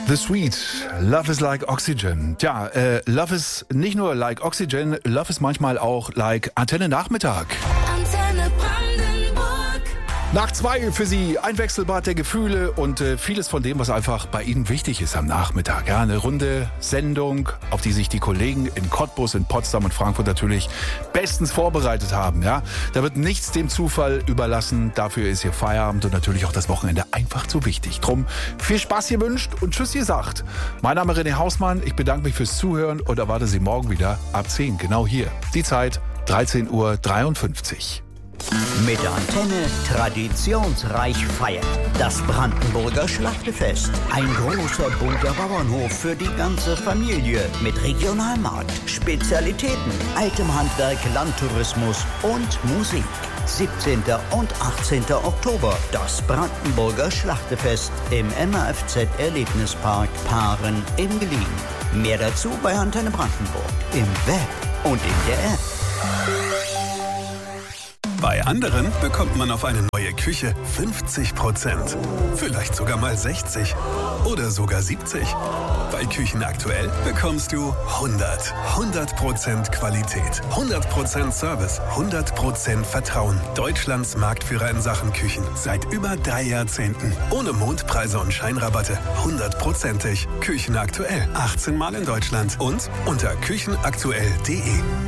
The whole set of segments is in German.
The Sweet, Love is like Oxygen. Tja, Love ist nicht nur like Oxygen, Love ist manchmal auch like Antenne Nachmittag. Antenne Brandenburg. Nach 2 für Sie, ein Wechselbad der Gefühle und vieles von dem, was einfach bei Ihnen wichtig ist am Nachmittag. Ja, eine runde Sendung, auf die sich die Kollegen in Cottbus, in Potsdam und Frankfurt natürlich bestens vorbereitet haben. Ja, da wird nichts dem Zufall überlassen. Dafür ist Ihr Feierabend und natürlich auch das Wochenende einfach zu wichtig. Drum viel Spaß gewünscht und Tschüss gesagt. Mein Name ist René Hausmann. Ich bedanke mich fürs Zuhören und erwarte Sie morgen wieder ab 10. Genau hier. Die Zeit 13:53 Uhr. Mit Antenne traditionsreich feiern. Das Brandenburger Schlachtefest. Ein großer bunter Bauernhof für die ganze Familie. Mit Regionalmarkt, Spezialitäten, altem Handwerk, Landtourismus und Musik. 17. und 18. Oktober. Das Brandenburger Schlachtefest im MAFZ Erlebnispark Paaren in Gelien. Mehr dazu bei Antenne Brandenburg. Im Web und in der App. Bei anderen bekommt man auf eine neue Küche 50%. Vielleicht sogar mal 60 oder sogar 70. Bei Küchen aktuell bekommst du 100% Qualität, 100% Service, 100% Vertrauen. Deutschlands Marktführer in Sachen Küchen seit über 3 Jahrzehnten. Ohne Mondpreise und Scheinrabatte. 100%ig. Küchen aktuell. 18 Mal in Deutschland und unter küchenaktuell.de.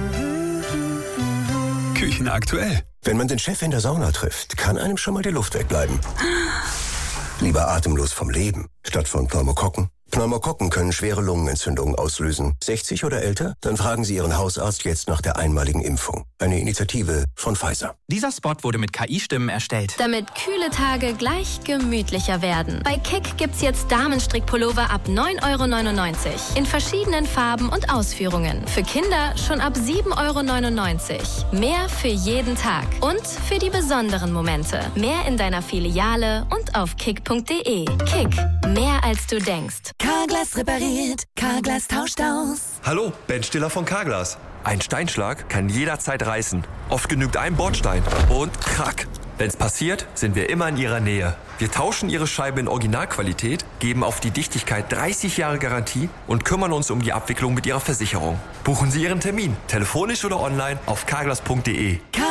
Küchen aktuell. Wenn man den Chef in der Sauna trifft, kann einem schon mal die Luft wegbleiben. Lieber atemlos vom Leben, statt von Pneumokokken. Pneumokokken können schwere Lungenentzündungen auslösen. 60 oder älter? Dann fragen Sie Ihren Hausarzt jetzt nach der einmaligen Impfung. Eine Initiative von Pfizer. Dieser Spot wurde mit KI-Stimmen erstellt. Damit kühle Tage gleich gemütlicher werden. Bei Kick gibt's jetzt Damenstrickpullover ab 9,99 € in verschiedenen Farben und Ausführungen. Für Kinder schon ab 7,99 €. Mehr für jeden Tag und für die besonderen Momente. Mehr in deiner Filiale und auf kick.de. Kick, mehr als du denkst. Carglass repariert, Carglass tauscht aus. Hallo, Ben Stiller von Carglass. Ein Steinschlag kann jederzeit reißen. Oft genügt ein Bordstein und krack. Wenn's passiert, sind wir immer in Ihrer Nähe. Wir tauschen Ihre Scheibe in Originalqualität, geben auf die Dichtigkeit 30 Jahre Garantie und kümmern uns um die Abwicklung mit Ihrer Versicherung. Buchen Sie Ihren Termin, telefonisch oder online auf carglass.de.